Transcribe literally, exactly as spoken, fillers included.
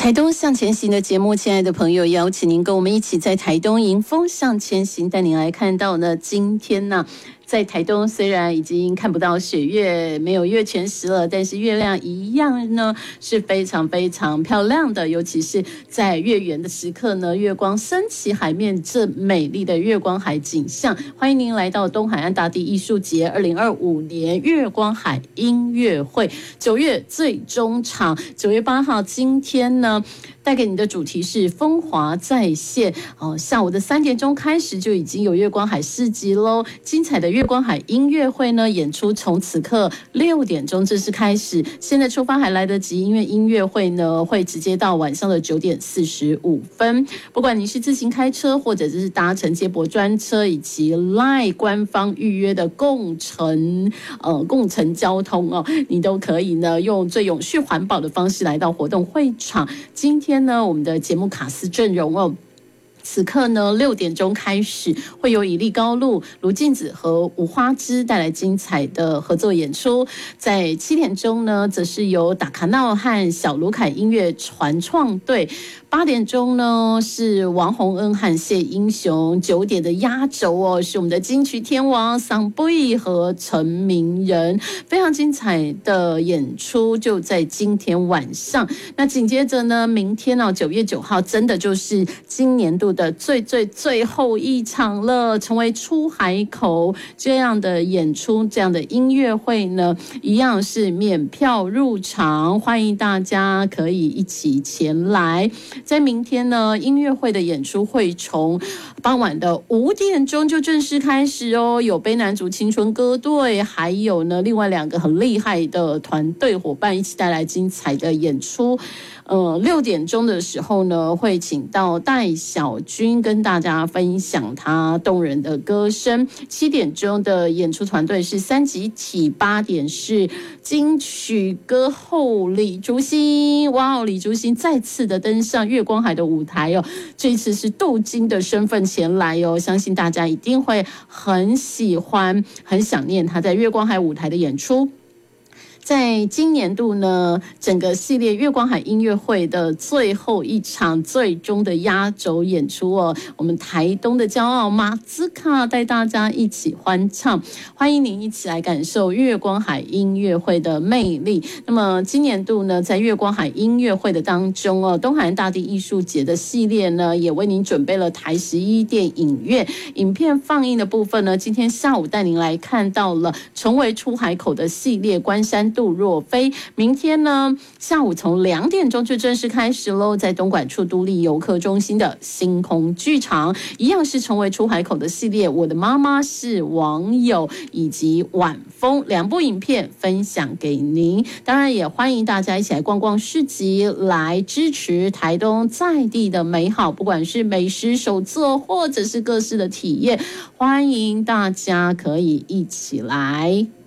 台东向前行的节目，亲爱的朋友，邀请您跟我们一起在台东迎风向前行，带您来看到呢，今天呢，在台东虽然已经看不到雪月，没有月全食了，但是月亮一样呢是非常非常漂亮的，尤其是在月圆的时刻呢，月光升起海面，这美丽的月光海景象。欢迎您来到东海岸大地艺术节二零二五年月光海音乐会九月最终场，九月八号，今天呢带给你的主题是风华再现哦，下午的三点钟开始就已经有月光海市集喽，精彩的月光海音乐会呢演出从此刻六点钟正式开始，现在出发还来得及，因为音乐会呢会直接到晚上的九点四十五分。不管你是自行开车，或者是搭乘接驳专车，以及 LINE 官方预约的共乘呃共乘交通哦，你都可以呢用最永续环保的方式来到活动会场。今天呢，我们的节目卡司阵容哦。此刻呢，六点钟开始会有以利高露、卢静子和吴花枝带来精彩的合作演出。在七点钟呢，则是由打卡闹和小卢凯音乐传创队。八点钟呢是王洪恩和谢英雄。九点的压轴哦，是我们的金曲天王桑布伊和陈明仁，非常精彩的演出就在今天晚上。那紧接着呢，明天哦，九月九号，真的就是今年度的最最最后一场了，成为出海口这样的演出，这样的音乐会呢，一样是免票入场，欢迎大家可以一起前来。在明天呢，音乐会的演出会从傍晚的五点钟就正式开始哦，有卑南族青春歌队，还有呢另外两个很厉害的团队伙伴一起带来精彩的演出。呃，六点钟的时候呢，会请到戴小军跟大家分享他动人的歌声。七点钟的演出团队是三级体，八点是金曲歌后李竹新。哇哦，李竹新再次的登上月光海的舞台哦，这一次是镀金的身份前来哦，相信大家一定会很喜欢、很想念他在月光海舞台的演出。在今年度呢，整个系列月光海音乐会的最后一场最终的压轴演出哦，我们台东的骄傲马兹卡带大家一起欢唱，欢迎您一起来感受月光海音乐会的魅力。那么今年度呢，在月光海音乐会的当中哦，东海岸大地艺术节的系列呢，也为您准备了台十一电影院影片放映的部分呢，今天下午带您来看到了重回出海口的系列关山杜若飞。明天呢下午从两点钟就正式开始喽，在东莞处都立游客中心的星空剧场，一样是成为出海口的系列，我的妈妈是网友以及晚风两部影片分享给您。当然也欢迎大家一起来逛逛市集，来支持台东在地的美好，不管是美食手作或者是各式的体验，欢迎大家可以一起来。